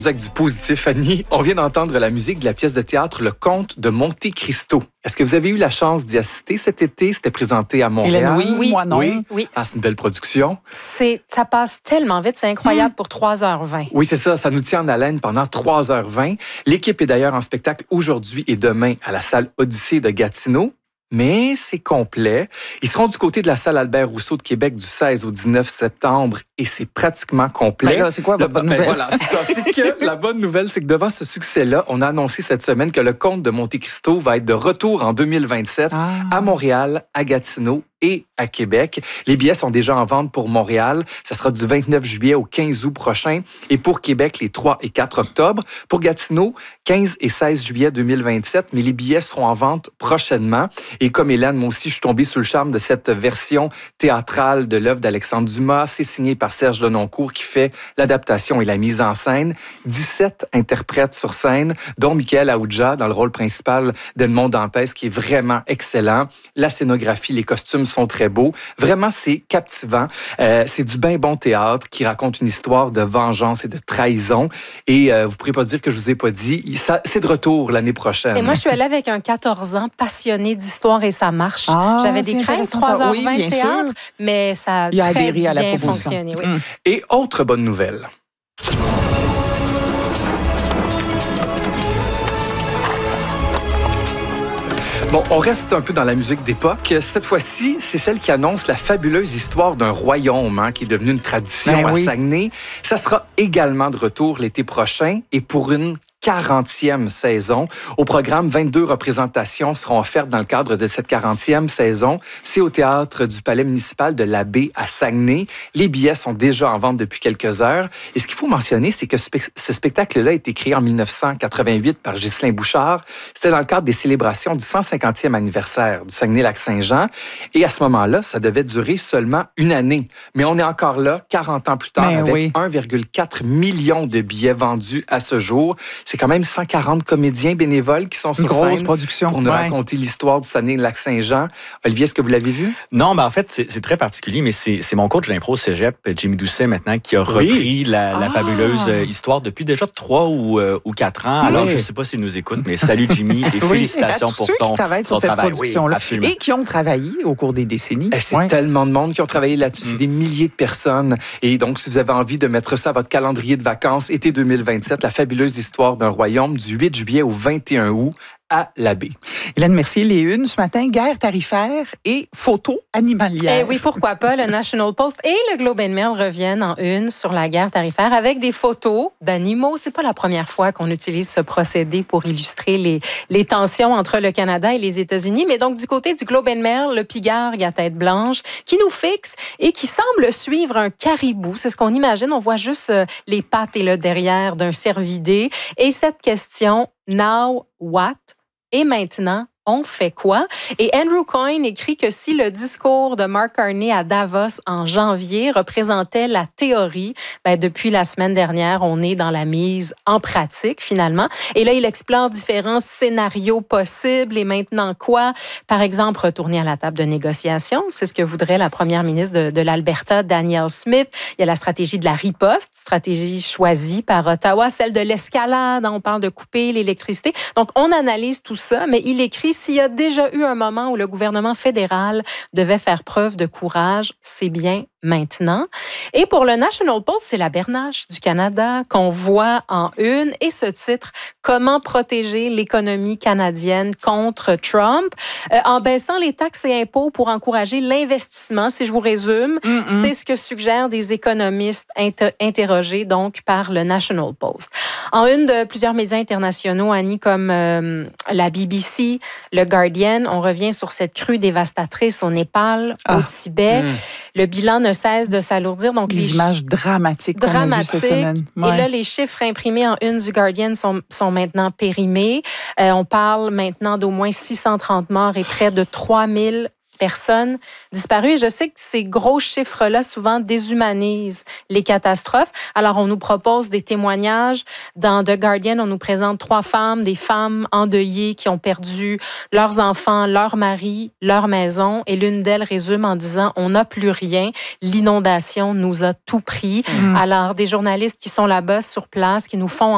Avec du positif, Annie, on vient d'entendre la musique de la pièce de théâtre Le Comte de Monte Cristo. Est-ce que vous avez eu la chance d'y assister cet été? C'était présenté à Montréal. Hélène, oui, moi non. Oui. Ah, c'est une belle production. Ça passe tellement vite, c'est incroyable pour 3h20. Oui, c'est ça. Ça nous tient en haleine pendant 3h20. L'équipe est d'ailleurs en spectacle aujourd'hui et demain à la salle Odyssée de Gatineau. Mais c'est complet. Ils seront du côté de la salle Albert-Rousseau de Québec du 16 au 19 septembre et c'est pratiquement complet. Ben là, c'est quoi votre bonne nouvelle? Voilà, c'est ça. C'est que la bonne nouvelle, c'est que devant ce succès-là, on a annoncé cette semaine que le Comte de Monte Cristo va être de retour en 2027 à Montréal, à Gatineau et à Québec. Les billets sont déjà en vente pour Montréal. Ça sera du 29 juillet au 15 août prochain et pour Québec, les 3 et 4 octobre. Pour Gatineau, 15 et 16 juillet 2027, mais les billets seront en vente prochainement. Et comme Hélène, moi aussi, je suis tombée sous le charme de cette version théâtrale de l'œuvre d'Alexandre Dumas. C'est signé par Serge Lenoncourt qui fait l'adaptation et la mise en scène. 17 interprètes sur scène, dont Michael Aoudja dans le rôle principal d'Edmond Dantès, qui est vraiment excellent. La scénographie, les costumes sont très beaux. Vraiment, c'est captivant. C'est du bien bon théâtre qui raconte une histoire de vengeance et de trahison. Et vous ne pourrez pas dire que je vous ai pas dit, c'est de retour l'année prochaine. Et moi, je suis allée avec un 14 ans passionné d'histoire et ça marche. J'avais des craintes, 3h20 théâtre, mais ça a très bien fonctionné. Oui. Et autre bonne nouvelle. Bon, on reste un peu dans la musique d'époque. Cette fois-ci, c'est celle qui annonce la fabuleuse histoire d'un royaume qui est devenu une tradition à Saguenay. Ça sera également de retour l'été prochain et pour une 40e saison. Au programme, 22 représentations seront offertes dans le cadre de cette 40e saison. C'est au Théâtre du Palais municipal de la Baie à Saguenay. Les billets sont déjà en vente depuis quelques heures. Et ce qu'il faut mentionner, c'est que ce spectacle-là a été créé en 1988 par Ghislain Bouchard. C'était dans le cadre des célébrations du 150e anniversaire du Saguenay-Lac-Saint-Jean. Et à ce moment-là, ça devait durer seulement une année. Mais on est encore là, 40 ans plus tard, avec 1,4 million de billets vendus à ce jour. C'est quand même 140 comédiens bénévoles qui sont sur scène production pour nous raconter l'histoire du Saguenay-Lac-Saint-Jean. Olivier, est-ce que vous l'avez vu? Non, en fait, c'est très particulier, mais c'est mon coach d'impro cégep, Jimmy Doucet, maintenant, qui a repris la fabuleuse histoire depuis déjà 3 ou 4 ans. Alors, je ne sais pas s'il nous écoute, mais salut Jimmy et félicitations pour ceux qui travaillent sur cette production-là et qui ont travaillé au cours des décennies. C'est tellement de monde qui ont travaillé là-dessus. C'est des milliers de personnes. Et donc, si vous avez envie de mettre ça à votre calendrier de vacances, été 2027, la fabuleuse histoire d'un royaume du 8 juillet au 21 août à la Baie. Hélène Mercier, les unes ce matin, guerre tarifaire et photos animalières. Eh oui, pourquoi pas. Le National Post et le Globe and Mail reviennent en une sur la guerre tarifaire avec des photos d'animaux. C'est pas la première fois qu'on utilise ce procédé pour illustrer les tensions entre le Canada et les États-Unis. Mais donc, du côté du Globe and Mail, le pigargue à tête blanche qui nous fixe et qui semble suivre un caribou. C'est ce qu'on imagine. On voit juste les pattes et le derrière d'un cervidé. Et cette question, now what? Et maintenant, on fait quoi? Et Andrew Coyne écrit que si le discours de Mark Carney à Davos en janvier représentait la théorie, depuis la semaine dernière, on est dans la mise en pratique finalement. Et là, il explore différents scénarios possibles. Et maintenant quoi? Par exemple, retourner à la table de négociation. C'est ce que voudrait la première ministre de l'Alberta, Danielle Smith. Il y a la stratégie de la riposte, stratégie choisie par Ottawa, celle de l'escalade. On parle de couper l'électricité. Donc, on analyse tout ça, mais il écrit s'il y a déjà eu un moment où le gouvernement fédéral devait faire preuve de courage, c'est bien maintenant. Et pour le National Post, c'est la bernache du Canada qu'on voit en une et ce titre, comment protéger l'économie canadienne contre Trump, en baissant les taxes et impôts pour encourager l'investissement. Si je vous résume, c'est ce que suggèrent des économistes interrogés donc par le National Post. En une de plusieurs médias internationaux, Annie, comme la BBC, le Guardian, on revient sur cette crue dévastatrice au Népal, au Tibet. Le bilan ne cesse de s'alourdir. Donc les images dramatiques qu'on a vues cette semaine. Et là, les chiffres imprimés en une du Guardian sont maintenant périmés. On parle maintenant d'au moins 630 morts et près de 3000 personnes disparues. Et je sais que ces gros chiffres-là, souvent, déshumanisent les catastrophes. Alors, on nous propose des témoignages. Dans The Guardian, on nous présente 3 femmes, des femmes endeuillées qui ont perdu leurs enfants, leur mari, leur maison. Et l'une d'elles résume en disant « On n'a plus rien. L'inondation nous a tout pris. » Alors, des journalistes qui sont là-bas, sur place, qui nous font